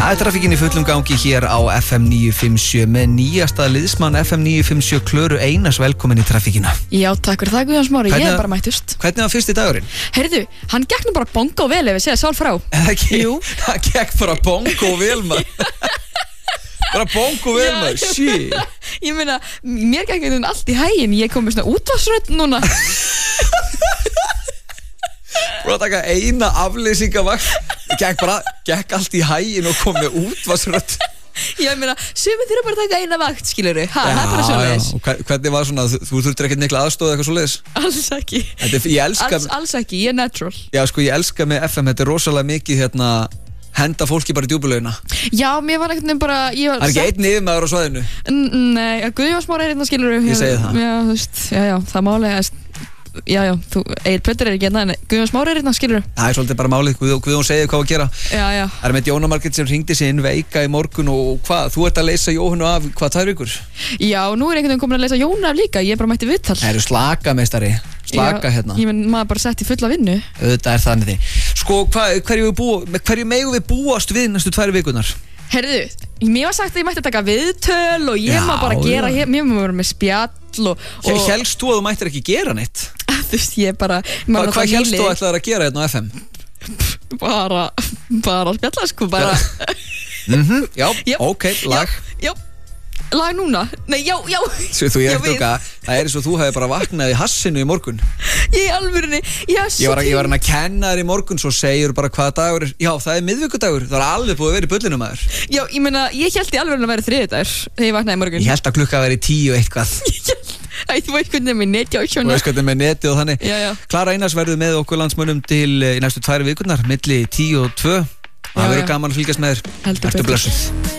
Það trafikkinn í fullum gangi hér á FM 957 með nýjasta liðsmann FM 957 Klöru Einars, velkomin í trafikkina. Já, takk fyrir það Guðjón Smári, ég bara mættust. Hvernig var fyrsti dagurinn? Heyrðu, hann gekk nú bara bongo vel ef við segja sál frá. Jú. Það gekk bara bongo vel maður. Bara bongo vel maður, shit. Ég meina, mér gekk einhvern allt í hæginn, ég kom með svona útvarsrödd núna. Búin að taka eina afleysingavakt. Gekk allt í hæginn og kom með útvarsrödd. Ég meina, sumir þurfa bara að taka eina vakt, skilurðu. Það er bara svoleiðis. Og hvernig var svona, þú þurftir ekkert mikla aðstoð eitthvað svoleiðis? Alls ekki. Alls ekki, ég er natural. Já, sko, ég elska með FM, þetta er rosalega mikið henda fólki bara í djúpulögina. Já, mér var ekkert nefn bara... Það er ekki einn yfirmaður á svæðinu? Nei, Guðjón Smári hérna, skilurðu. Ég segi það. Já, þú veist, það málega... Já, Egil Plötur ekki hérna en Guðjón Smári hérna, skilur. Það er svolítið bara málið, Guðjón segir hvað að gera. Já. Það er með Jóna Margrét sem hringdi sig inn veika í morgun og hvað, þú ert að leysa Jóhannu af, 2 vikur? Já, nú er einhvern veginn komin að leysa Jónu af líka, ég er bara mætti viðtal. Það eru slaka hérna. Ég menn, maður bara sett í fulla vinnu. Þetta er þannig því. Sko, hverju megum við búast við næstu 2 vikurnar? Herðu, mér var sagt að ég mætti taka viðtöl og ég má bara gera hér, mér má vera með spjall og... Hélst þú að þú mættir ekki gera neitt? Þú veist, ég bara... Hvað hélst þú ætlaðir að gera hérna á FM? Bara spjalla, sko, bara... Já, ok, lag. Já, lag núna. Nei, já. Þú ég eftir okkar, það er eins og þú hefði bara vaknað í hassinu í morgun. Ég í alvörunni, Ég var að kenna þér í morgun, svo segir bara hvaða dagur er. Já, það er miðvikudagur, það er alveg búið að vera í bullinu maður. Já, ég meina, ég held í alvörunni að vera þriðjudagur þegar ég vaknaði í morgun. Ég held að klukka að vera í 10 eitthvað. Þú veist hvernig með neti og svona. Þú veist hvernig með neti og þannig. Já. Klara Einars verður með okkur landsmönnum til í næstu 2 vikurnar, milli 10 og 2. Það verður gaman að fylgjast með þér. Heldur betur.